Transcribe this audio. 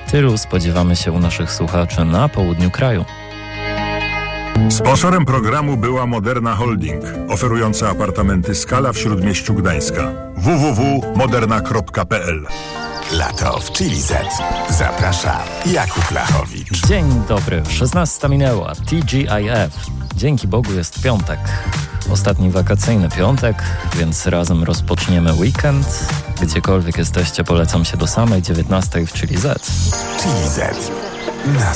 Tylu spodziewamy się u naszych słuchaczy na południu kraju. Sponsorem programu była Moderna Holding, oferująca apartamenty Skala w Śródmieściu Gdańska. www.moderna.pl. Lato w Chili Z. Zaprasza Jakub Lachowicz. Dzień dobry, 16 minęła, TGIF. Dzięki Bogu jest piątek. Ostatni wakacyjny piątek, więc razem rozpoczniemy weekend. Gdziekolwiek jesteście, polecam się do samej 19 w Chili Z. Chili Z. Na